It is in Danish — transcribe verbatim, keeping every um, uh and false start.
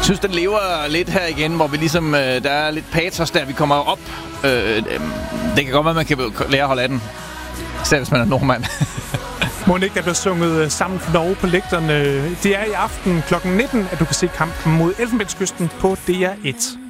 synes, den lever lidt her igen, hvor vi ligesom, øh, der er lidt patos der, vi kommer op. Øh, øh, det kan godt være, man kan lære at holde af den. Selv hvis man er nordmand. Monik, der bliver sunget sammen for Norge på lægterne. Det er i aften klokken nitten, at du kan se kampen mod Elfenbenskysten på D R et.